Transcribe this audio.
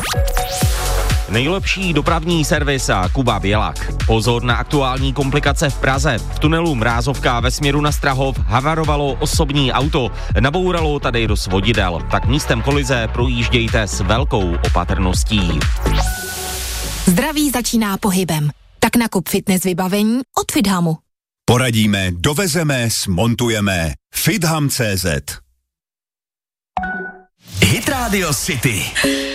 Nejlepší dopravní servis a Kuba Bělak. Pozor na aktuální komplikace v Praze. V tunelu Mrázovka ve směru na Strahov havarovalo osobní auto. Nabouralo tady do svodidel. Tak místem kolize projíždějte s velkou opatrností. Zdraví začíná pohybem. Tak nakup fitness vybavení od Fithamu. Poradíme, dovezeme, smontujeme. Fitham.cz. Hit Radio City.